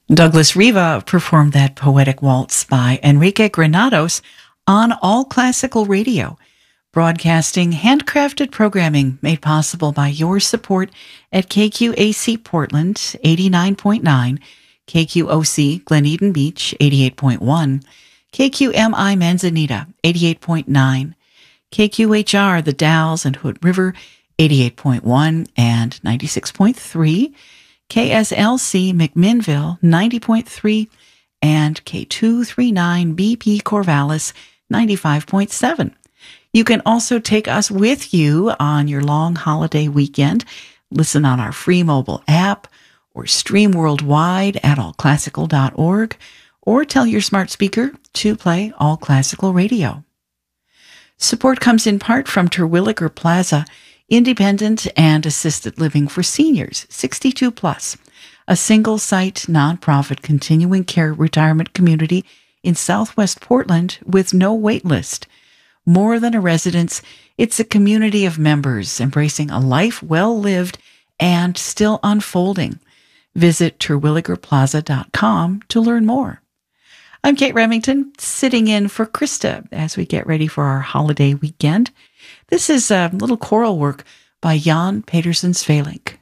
Douglas Riva performed that poetic waltz by Enrique Granados on All Classical Radio, broadcasting handcrafted programming made possible by your support at KQAC Portland 89.9, KQOC Glen Eden Beach 88.1, KQMI Manzanita 88.9, KQHR The Dalles and Hood River 88.1 and 96.3, KSLC McMinnville 90.3, and K239 BP Corvallis 95.7. You can also take us with you on your long holiday weekend. Listen on our free mobile app or stream worldwide at allclassical.org, or tell your smart speaker to play All Classical Radio. Support comes in part from Terwilliger Plaza, independent and assisted living for seniors 62 plus, a single-site nonprofit continuing care retirement community in Southwest Portland with no wait list. More than a residence, it's a community of members embracing a life well lived and still unfolding. Visit terwilligerplaza.com to learn more. I'm Kate Remington, sitting in for Krista as we get ready for our holiday weekend. This is a little choral work by Jan Petersen Svelink.